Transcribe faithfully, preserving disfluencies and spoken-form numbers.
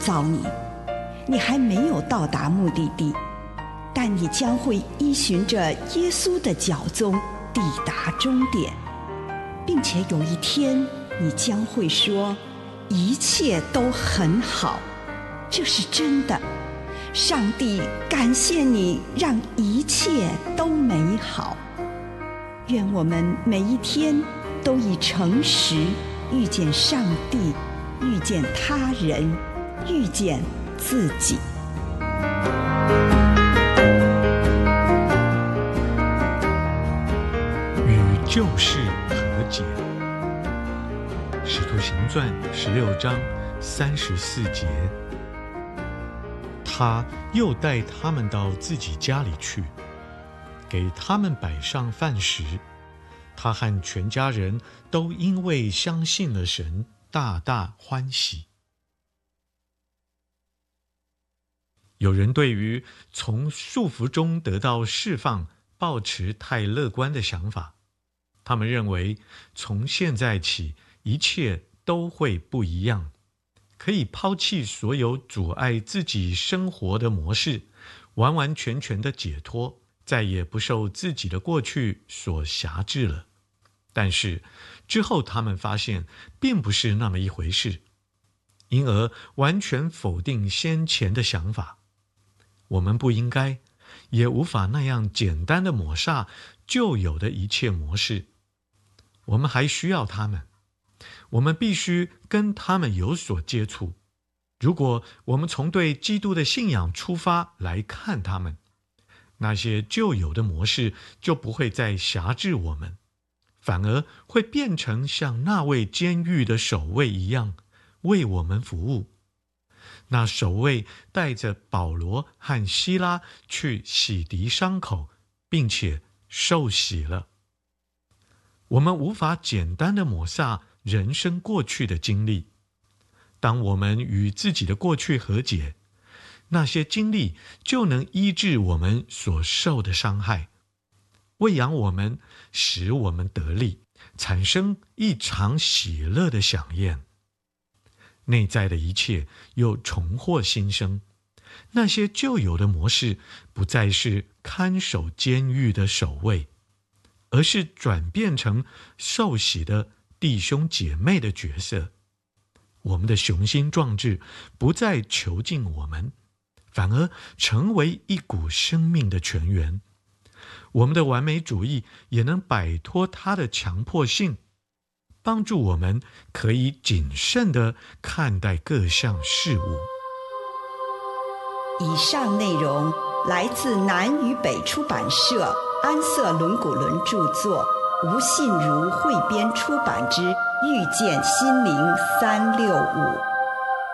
造你，你还没有到达目的地，但你将会依循着耶稣的脚踪抵达终点，并且有一天你将会说，一切都很好。这是真的，上帝感谢你让一切都美好。愿我们每一天都以诚实遇见上帝，遇见他人，遇见自己。 与旧事和解。使徒行传十六章三十四节。他又带他们到自己家里去，给他们摆上饭食。他和全家人都因为相信了神，大大欢喜。有人对于从束缚中得到释放抱持太乐观的想法，他们认为从现在起一切都会不一样，可以抛弃所有阻碍自己生活的模式，完完全全的解脱，再也不受自己的过去所辖制了。但是之后他们发现并不是那么一回事，因而完全否定先前的想法。我们不应该，也无法那样简单的抹煞旧有的一切模式。我们还需要他们，我们必须跟他们有所接触。如果我们从对基督的信仰出发来看他们，那些旧有的模式就不会再辖制我们，反而会变成像那位监狱的守卫一样为我们服务。那守卫带着保罗和希拉去洗涤伤口，并且受洗了。我们无法简单的抹煞人生过去的经历。当我们与自己的过去和解，那些经历就能医治我们所受的伤害，喂养我们，使我们得力，产生一场喜乐的飨宴。内在的一切又重获新生，那些旧有的模式不再是看守监狱的守卫，而是转变成受洗的弟兄姐妹的角色。我们的雄心壮志不再囚禁我们，反而成为一股生命的泉源。我们的完美主义也能摆脱它的强迫性，帮助我们可以谨慎地看待各项事物。 以上内容来自南与北出版社安瑟伦古伦著作，吴信如汇编出版之《遇见心灵三六五》。